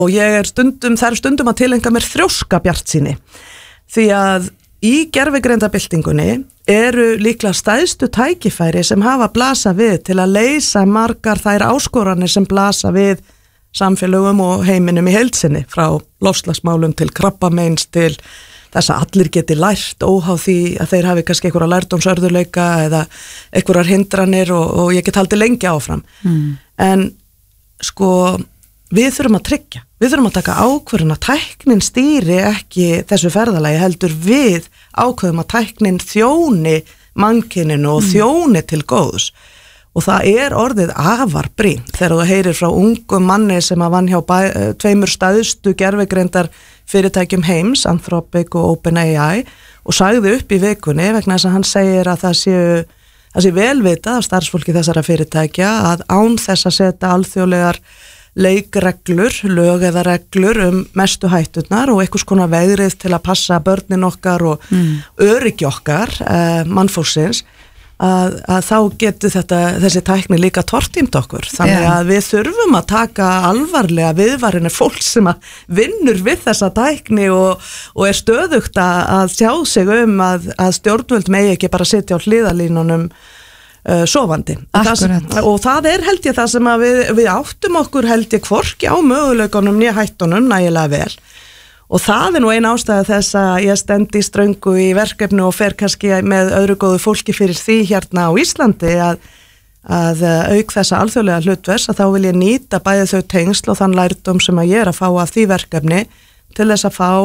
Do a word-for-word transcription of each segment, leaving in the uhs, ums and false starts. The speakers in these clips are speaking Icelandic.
og ég er stundum, það er stundum að tilengja mér þrjóska bjartsýni því að í gervigreindabyltingunni eru líklega stæðstu tækifæri sem hafa blasa við til að leysa margar þær áskoranir sem blasa við samfélögum og heiminum í heildsinni frá loftslagsmálum til krabbameins til þess að allir geti lært óháð því að þeir hafi kannski einhverja lærdómsörðuleika eða einhverjar hindranir og, og ég get haldið lengi áfram mm. en sko við þurfum að tryggja, við þurfum að taka ákvörðun að tæknin stýri ekki þessu ferðalagi heldur við ákvörðum að tæknin þjóni mannkyninu og mm. þjóni til góðs og það er orðið afar brýnt þegar þú heyrir frá ungum manni sem að vann hjá bæ, tveimur stæðstu gervigreindar fyrirtækjum heims, Anthropic og OpenAI og sagði upp í vikunni vegna þess að hann segir að það séu það sé velvitað af starfsfólki þessara fyrirtækja að án þess að setja alþjóðlegar leikreglur, lög eða reglur um mestu hætturnar og einhvers konar vegrið til að passa börnin okkar og mm. öryggi okkar eh, mannfólksins að, að þá getur þetta, þessi tækni líka tortímt okkur, þannig yeah. að við þurfum að taka alvarlega viðvarinir fólk sem að vinnur við þessa tækni og, og er stöðugt að, að sjá sig um að, að stjórnvöld megi ekki bara sitja á hliðalínunum Uh, sofandi það, og það er held ég það sem að við, við áttum okkur held ég hvorki á möguleikunum nýja hættunum nægilega vel og það er nú ein ástæða þess að ég stendi í ströngu í verkefni og fer kannski með öðru góðu fólki fyrir því hérna á Íslandi að, að auk þessa alþjóðlega hlutvers að þá vil ég nýta bæði þau tengsl og þann lærdóm sem að ég er að fá af því verkefni til þess að fá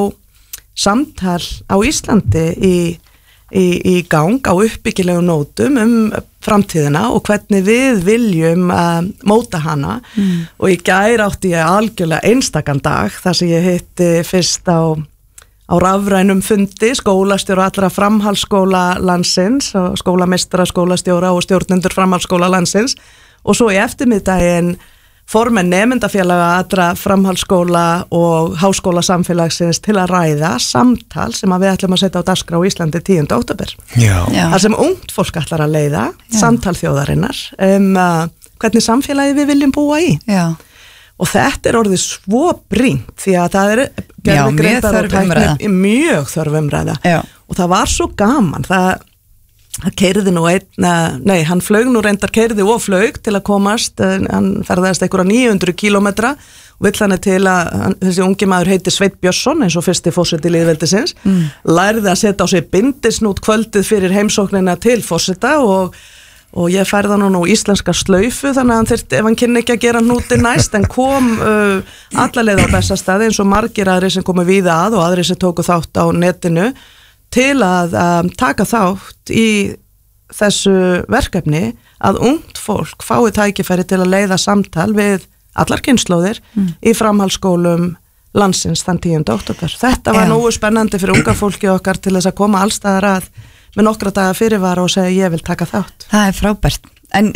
samtal á Íslandi í Í, í gang á uppbyggilegu nótum um framtíðina og hvernig við viljum uh, móta hana mm. og í gær átti ég algjörlega einstakann dag þar sem ég hitti fyrst á, á rafrænum fundi skólastjóra allra framhaldsskóla landsins og skólameistara, skólastjóra og stjórnendur framhaldsskóla landsins og svo í eftirmiðdaginn formenn nemendafélaga allra framhaldsskóla og háskóla samfélagsins til að ræða samtal sem að við ætlum að setja á dagskrá í Íslandi tíunda október. Já. Það sem ungt fólk ætlar að leiða, Já. Samtal þjóðarinnar um uh, hvernig samfélagi við viljum búa í. Já. Og þetta er orðið svo brýnt því að það er Já, mjög þörf umræða. Mjög þörf umræða. Já. Og það var svo gaman, það Það keyrði nú einn, nei, hann flög nú reyndar keyrði og flög til að komast, hann ferðaðist einhverja níu hundruð kílómetra og vill hann er til að, hann, þessi ungi maður heiti Sveinn Björnsson eins og fyrsti forseti lýðveldisins, mm. lærði að setja á sig bindisnút kvöldið fyrir heimsóknina til forseta og, og ég færði hann nú íslenska slaufu þannig að hann þyrfti, ef hann kynni ekki að gera hnúti næst en kom uh, allalegð á Bessastaði eins og margir aðri sem komu víða að og aðri sem tóku þátt á netinu til að um, taka þátt í þessu verkefni að ungt fólk fái tækifæri til að leiða samtal við allar kynslóðir mm. í framhaldsskólum landsins þann tíunda október. Þetta var nógu spennandi fyrir unga fólki okkar til þess að koma allstaðar að með nokkra daga fyrirvara og segja ég vil taka þátt. Það er frábært. En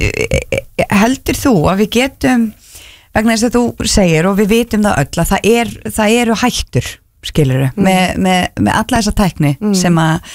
heldur þú að við getum, vegna þess að þú segir og við vitum það öll að það, er, það eru hættur skiluru, mm. með, með, með alla þessa tækni mm. sem að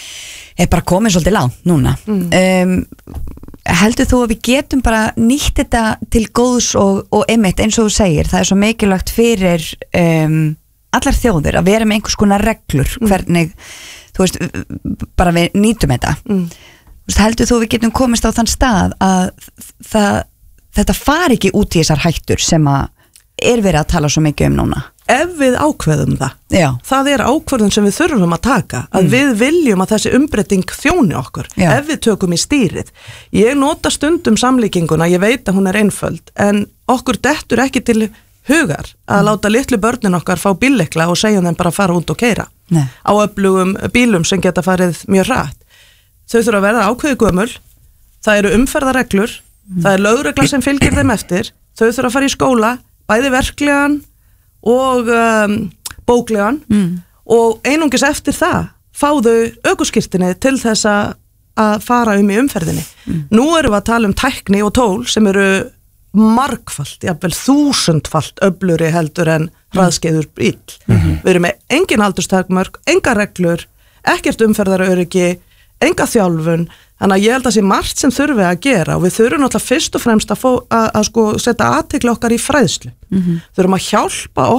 er bara komið svolítið langt núna mm. um, heldur þú að við getum bara nýtt þetta til góðs og, og einmitt eins og þú segir, það er svo mikilvægt fyrir um, allar þjóðir að vera með einhvers konar reglur mm. hvernig, þú veist, bara við nýtum þetta mm. veist, heldur þú að við getum komist á þann stað að það, þetta fari ekki út í þessar hættur sem að er verið að tala svo mikið um núna? Ef við ákveðum það, Já. Það er ákveðun sem við þurfum að taka, að mm. við viljum að þessi umbreyting þjóni okkur, Já. Ef við tökum í stýrið. Ég nota stundum samlíkinguna, ég veit að hún er einföld, en okkur dettur ekki til hugar að mm. láta litlu börnin okkar fá bíllykla og segja þeim bara að fara út og keyra Nei. Á öflugum bílum sem geta farið mjög hratt. Þau þurfa að verða ákveði gömul, það eru umferðareglur, mm. það er lögregla sem fylgir þeim eftir, þau þurfa að fara í skóla, bæði verklegan og um, bóklegan mm. og einungis eftir það fáðu ökuskírteini til þess að fara um í umferðinni. Mm. Nú erum við að tala um tækni og tól sem eru margfalt, jafnvel þúsundfalt öfluri heldur en hraðskeiður bíll. Mm-hmm. Við erum með engin aldurstakmörk, engar reglur, ekkert umferðaröryggi, enga þjálfun, þannig að ég held að sé margt sem þurfi að gera og við þurfum náttúrulega fyrst og fremst að, fó, að, að sko setja athygli okkar í fræðslu, mm-hmm. þurfum að hjálpa